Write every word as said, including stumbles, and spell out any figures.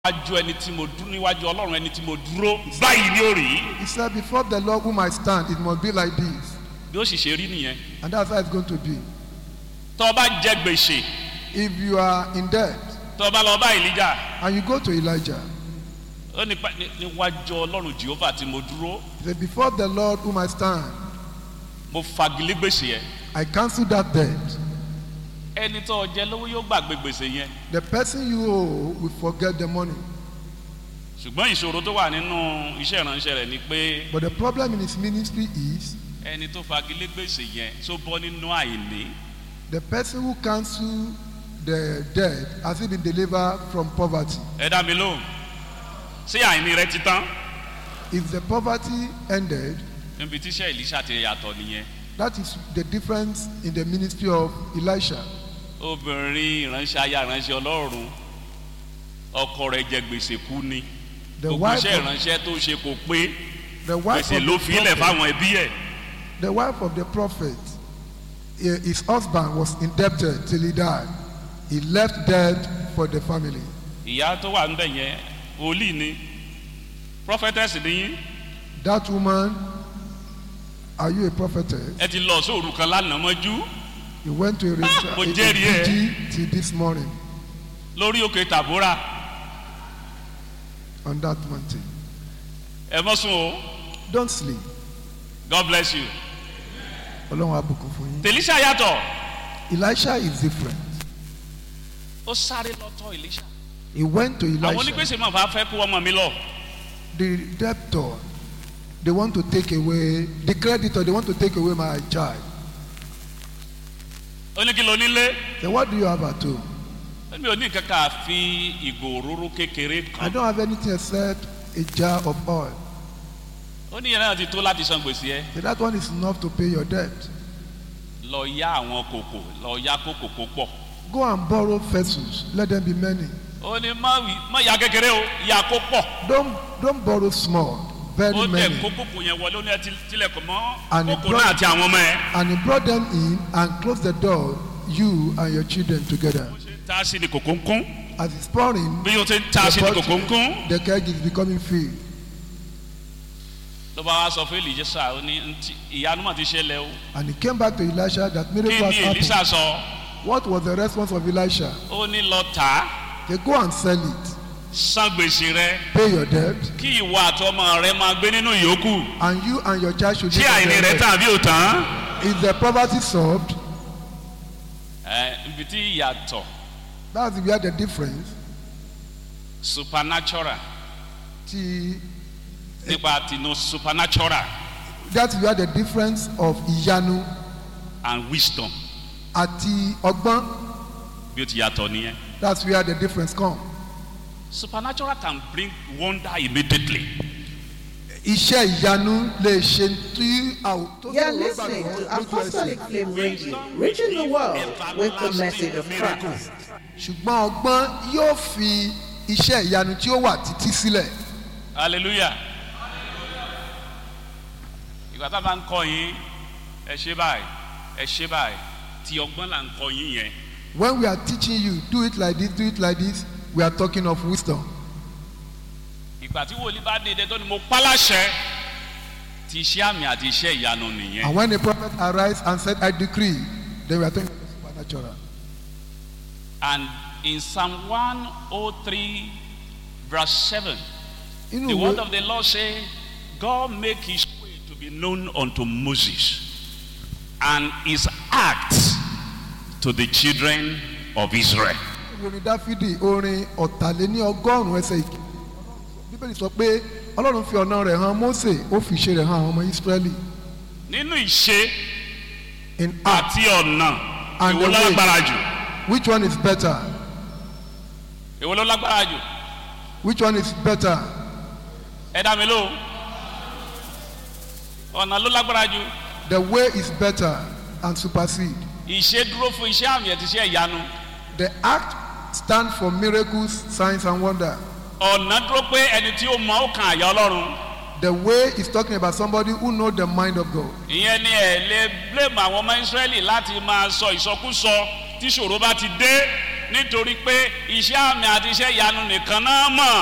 ẹni tí mo dúró níwájú Ọlọ́run ẹni tí mo dúró báyìí ni ó rí. He said, before the Lord whom I stand, it must be like this. Bí ó sì ṣe rí nìyẹn. And that's how it's going to be. Tó o bá jẹ gbèsè. If you are in debt, tó o bá lọ bá Elijah. and you go to Elijah, ó ní níwájú Ọlọ́run Jehovah tí mo dúró. he said, before the Lord whom I stand, mo fagilé gbèsè yẹn. I cancel that debt. Ẹni tó jẹ lówó yóò gbàgbé gbèsè yẹn. The person you owe will forget the money. Ṣùgbọ́n ìṣòro tó wà nínú iṣẹ́ ìránṣẹ́ rẹ̀ ni pé. But the problem in his ministry is. Ẹni tó fagilé gbèsè yẹn tó bọ́ nínú àìní. The person who cancel the debt has he been delivered from poverty. Ẹ dá mi lóhùn. Ṣé àìní rẹ ti tán? If the poverty ended. Níbi tí iṣẹ́ Èlíṣà ti yàtọ̀ nìyẹn. That is the difference in the ministry of Elisha. Obìnrin ìránṣẹ́ aya ìránṣẹ́ Ọlọ́run ọkọ rẹ̀ jẹ gbèsè kú ni. Gbogbo iṣẹ́ ìránṣẹ́ tó ṣe kò pé gbèsè ló fi ilẹ̀ fáwọn ẹbí ẹ̀. The wife of the prophet, his husband was indebted till he died. He left debt for the family. Ìyá tó wà níbẹ̀ yẹn wòlíì ni prophetess ni yín. That woman, are you a prophetess? Ẹ ti lọ sóòrù kan lánàá mọ́jú. You went to a retreat till this morning. Lórí òkè Tàbórà. On that mountain. Ẹ mọ́ sùn o. Don't sleep. God bless you. Ọlọ́run á bùkún fún yín. Elisha yàtọ̀. Elisha is different. Ó sáré lọ́tọ̀ Elisha. He went to Elisha. Àwọn onígbèsè máa fà fẹ́ kó ọmọ mi lọ. The debtor, they want to take away, the creditor, they want to take away my child. Ó ní kí ló nílé. Then what do you have at home? Mi ò ní kankan àfi ìgò òróró kékeré kan. I don't have anything except a jar of oil. Ó ní yẹn náà ti tó láti san gbèsè ẹ. So that one is enough to pay your debt. Lọ yá àwọn kòkò, lọ yá kòkò kó pọ̀. Go and borrow vessels, let them be many. Ó ní má yá kékeré o, yá kó pọ̀. Don't don't borrow small, very many. Ó tẹ kó kòkò yẹn wọlé, ó ní ẹ tilẹ̀kùn mọ́ kòkò náà àti àwọn ọmọ ẹ. And he brought them in and closed the door, you and your children together. Ó ṣe ń ta sí ni kòkó ń kún. As it's pouring, bí o ti ń ta sí ni kòkó ń kún. The keg is becoming filled. Ló bá wá sọ fún Èlíṣà ó ní ìyanu mà ti ṣẹlẹ̀ o. And he came back to Elisha that miracle has happened. Kí ni Èlíṣà sọ? What was the response of Elisha? Ó ní lọ tà á. They go and sell it. San gbèsè rẹ. Pay your debt. Kí ìwọ àti ọmọ rẹ máa gbé nínú ìyókù. And you and your child should. Ṣé àìní rẹ tán àbí ò tán? Is the poverty solved? Ẹ ibi tí ìyàtọ̀. That's where the difference. Supernatural. Ti. Nípa tinú supernatural. That's where the difference of ìyanu. And wisdom. Àti ọgbọ́n. Bí o ti yàtọ̀ nìyẹn. That's where the difference come. Supernatural can bring wonder immediately. Iṣẹ́ ìyanu lè ṣe tí àwọn. You are listening to Apostolic Flame Radio, reaching the world with the message of Christ. Ṣùgbọ́n ọgbọ́n yóò fi iṣẹ́ ìyanu tí ó wà títí sílẹ̀. Hallelujah. Ìgbà tá a bá ń kọ́ yín ẹ ṣe báyìí ẹ ṣe báyìí tí ọgbọ́n là ń kọ́ yín yẹn. When we are teaching you, do it like this, do it like this, we are talking of wisdom. Ìgbà tí wòlíì bá dìde tó ni mo pa láṣẹ ti iṣẹ́ àmì àti iṣẹ́ ìyanu nìyẹn. And when the prophet arise and said, I decree, then we are talking about the supernatural. And in Psalm one oh three verse seven, you know, the word of the Lord say, God make his way to be known unto Moses and his acts to the children of Israel. Orin Dáfídì orin ọ̀tàléní ọgọ́rùn-ún ẹsẹ̀ ìkíni. Bíbélì sọ pé Ọlọ́run fi ọ̀nà rẹ̀ hàn Mósè, ó fi ìṣe rẹ̀ hàn àwọn ọmọ Ísírẹ́lì. Nínú ìṣe àti ọ̀nà èwo ló lágbára jù? Which one is better? Èwo ló lágbára jù? Which one is better? Ẹ dá mi lóhùn. Ọ̀nà ló lágbára jù. The way is better and supersede. Ìṣe dúró fún iṣẹ́ àmì àti iṣẹ́ ìyanu. The act stand for miracles, signs and wonder. Ọ̀nà dúró pé ẹni tí ó mọ ó kan àyà Ọlọ́run. The way is talking about somebody who know the mind of God. Ìyẹn ni ẹ lè blame àwọn ọmọ Ísírẹ́lì láti máa sọ ìsọkúsọ tí ìṣòro bá ti dé nítorí pé iṣẹ́ àmì àti iṣẹ́ ìyanu nìkan náà mọ̀.